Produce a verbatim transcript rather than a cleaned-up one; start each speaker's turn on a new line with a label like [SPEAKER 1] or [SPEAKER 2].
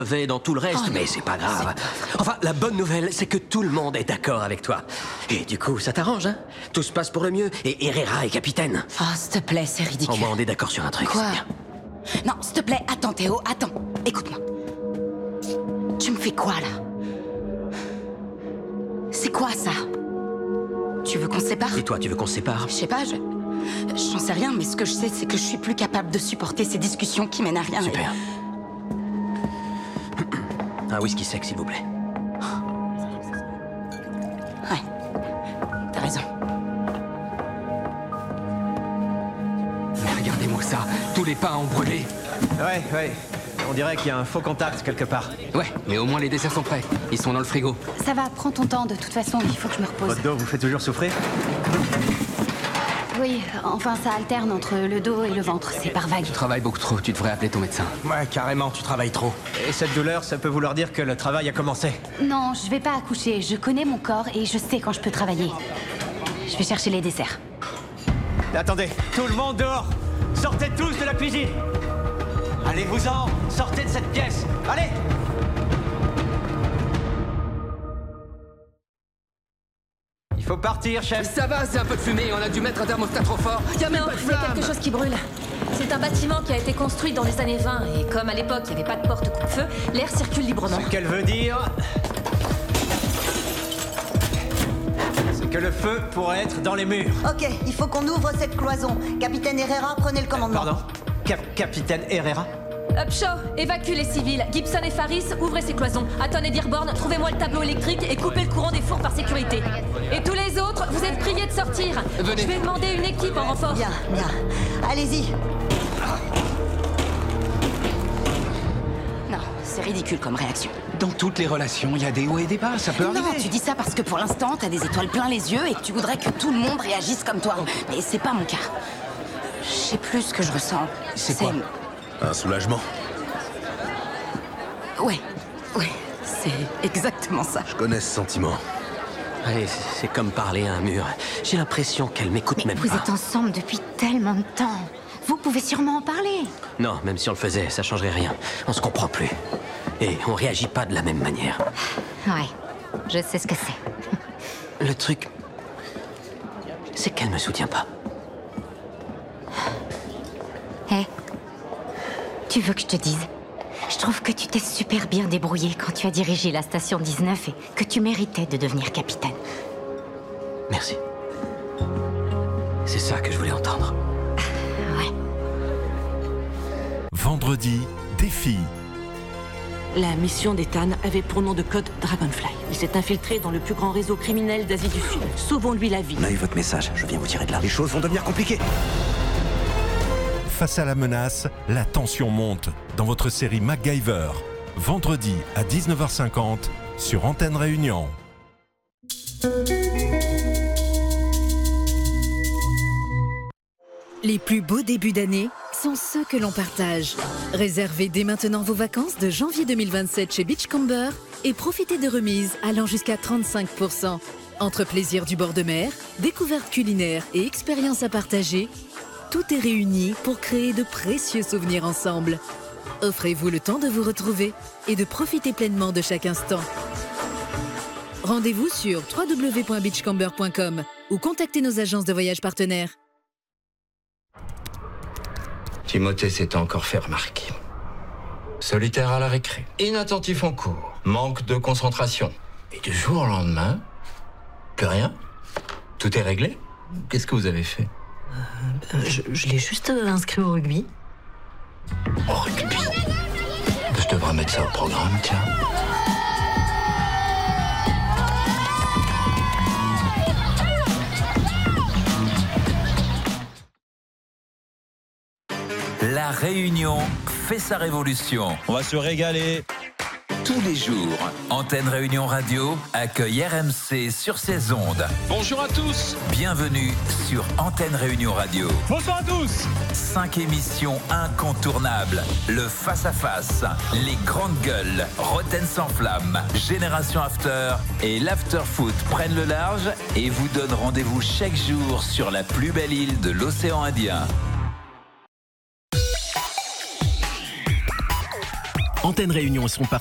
[SPEAKER 1] dans tout le reste, oh mais c'est pas grave. C'est... Enfin, la bonne nouvelle, c'est que tout le monde est d'accord avec toi. Et du coup, ça t'arrange, hein? Tout se passe pour le mieux, et Herrera est capitaine.
[SPEAKER 2] Oh, s'il te plaît, c'est ridicule.
[SPEAKER 1] Au moins, on est d'accord sur un truc,
[SPEAKER 2] Quoi?
[SPEAKER 1] c'est bien.
[SPEAKER 2] Non, s'il te plaît, attends, Théo, attends. Écoute-moi. Tu me fais quoi, là? C'est quoi, ça? Tu veux qu'on se sépare?
[SPEAKER 1] Et toi, tu veux qu'on se sépare?
[SPEAKER 2] Je sais pas, je... J'en sais rien, mais ce que je sais, c'est que je suis plus capable de supporter ces discussions qui mènent à rien.
[SPEAKER 1] Super. Et... Un whisky sec, s'il vous plaît.
[SPEAKER 2] Ouais, t'as raison.
[SPEAKER 3] Mais regardez-moi ça, tous les pains ont brûlé.
[SPEAKER 4] Ouais, ouais, on dirait qu'il y a un faux contact quelque part.
[SPEAKER 3] Ouais, mais au moins les desserts sont prêts, ils sont dans le frigo.
[SPEAKER 5] Ça va, prends ton temps, de toute façon, il faut que je me repose.
[SPEAKER 4] Votre dos vous fait toujours souffrir?
[SPEAKER 5] Oui, enfin ça alterne entre le dos et le ventre, c'est par vague.
[SPEAKER 3] Tu travailles beaucoup trop, tu devrais appeler ton médecin.
[SPEAKER 4] Ouais, carrément, tu travailles trop. Et cette douleur, ça peut vouloir dire que le travail a commencé?
[SPEAKER 5] Non, je vais pas accoucher, je connais mon corps et je sais quand je peux travailler. Je vais chercher les desserts.
[SPEAKER 4] Attendez, tout le monde dehors! Sortez tous de la cuisine! Allez-vous-en! Sortez de cette pièce! Allez! Il faut partir, chef!
[SPEAKER 3] Ça va, c'est un peu de fumée, on a dû mettre un thermostat trop fort. Y'a même pas de
[SPEAKER 6] Il y a
[SPEAKER 3] flamme.
[SPEAKER 6] quelque chose qui brûle. C'est un bâtiment qui a été construit dans les années vingt, et comme à l'époque il n'y avait pas de porte coupe-feu, l'air circule librement.
[SPEAKER 4] Ce qu'elle veut dire, c'est que le feu pourrait être dans les murs.
[SPEAKER 7] Ok, il faut qu'on ouvre cette cloison. Capitaine Herrera, prenez le commandement.
[SPEAKER 4] Pardon? Cap- Capitaine Herrera?
[SPEAKER 6] Upshaw, évacue les civils. Gibson et Faris, ouvrez ces cloisons. Atton et Dearborn, trouvez-moi le tableau électrique et coupez le courant des fours par sécurité. Et tous les autres, vous êtes priés de sortir.
[SPEAKER 3] Venez.
[SPEAKER 6] Je vais demander une équipe en renfort.
[SPEAKER 7] Bien, bien. Allez-y.
[SPEAKER 2] Non, c'est ridicule comme réaction.
[SPEAKER 3] Dans toutes les relations, il y a des hauts et des bas, ça peut
[SPEAKER 2] Non,
[SPEAKER 3] arriver.
[SPEAKER 2] tu dis ça parce que pour l'instant, t'as des étoiles plein les yeux et que tu voudrais que tout le monde réagisse comme toi. Mais c'est pas mon cas. Je sais plus ce que je ressens.
[SPEAKER 3] C'est quoi?
[SPEAKER 8] Un soulagement.
[SPEAKER 2] Ouais, ouais, c'est exactement ça.
[SPEAKER 8] Je connais ce sentiment.
[SPEAKER 1] Ouais, c'est, c'est comme parler à un mur. J'ai l'impression qu'elle m'écoute
[SPEAKER 5] Mais
[SPEAKER 1] même
[SPEAKER 5] vous
[SPEAKER 1] pas.
[SPEAKER 5] êtes ensemble depuis tellement de temps. Vous pouvez sûrement en parler.
[SPEAKER 1] Non, même si on le faisait, ça changerait rien. On se comprend plus. Et on réagit pas de la même manière.
[SPEAKER 5] Ouais, je sais ce que c'est.
[SPEAKER 1] Le truc, c'est qu'elle me soutient pas.
[SPEAKER 5] Hé, tu veux que je te dise? Je trouve que tu t'es super bien débrouillé quand tu as dirigé la station dix-neuf et que tu méritais de devenir capitaine.
[SPEAKER 1] Merci. C'est ça que je voulais entendre.
[SPEAKER 5] Ouais.
[SPEAKER 9] Vendredi, défi.
[SPEAKER 10] La mission d'Ethan avait pour nom de code Dragonfly. Il s'est infiltré dans le plus grand réseau criminel d'Asie du Sud. Sauvons-lui la vie.
[SPEAKER 8] On a eu votre message, je viens vous tirer de là. Les choses vont devenir compliquées.
[SPEAKER 9] Face à la menace, la tension monte dans votre série MacGyver. Vendredi à dix-neuf heures cinquante sur Antenne Réunion.
[SPEAKER 11] Les plus beaux débuts d'année sont ceux que l'on partage. Réservez dès maintenant vos vacances de janvier deux mille vingt-sept chez Beachcomber et profitez de remises allant jusqu'à trente-cinq pour cent. Entre plaisir du bord de mer, découvertes culinaires et expériences à partager, tout est réuni pour créer de précieux souvenirs ensemble. Offrez-vous le temps de vous retrouver et de profiter pleinement de chaque instant. Rendez-vous sur w w w point beachcomber point com ou contactez nos agences de voyage partenaires.
[SPEAKER 12] Timothée s'est encore fait remarquer. Solitaire à la récré, inattentif en cours, manque de concentration. Et du jour au lendemain, plus rien. Tout est réglé. Qu'est-ce que vous avez fait?
[SPEAKER 10] Euh, je je l'ai juste euh, inscrit au rugby.
[SPEAKER 12] Au rugby? Je devrais mettre ça au programme, tiens.
[SPEAKER 13] La Réunion fait sa révolution.
[SPEAKER 14] On va se régaler.
[SPEAKER 13] Tous les jours, Antenne Réunion Radio accueille R M C sur ses ondes.
[SPEAKER 14] Bonjour à tous.
[SPEAKER 13] Bienvenue sur Antenne Réunion Radio.
[SPEAKER 14] Bonsoir à tous.
[SPEAKER 13] Cinq émissions incontournables. Le face-à-face, les grandes gueules, Rotten sans flamme, Génération After et l'After Foot prennent le large et vous donnent rendez-vous chaque jour sur la plus belle île de l'océan Indien.
[SPEAKER 15] Antenne Réunion et son partenaire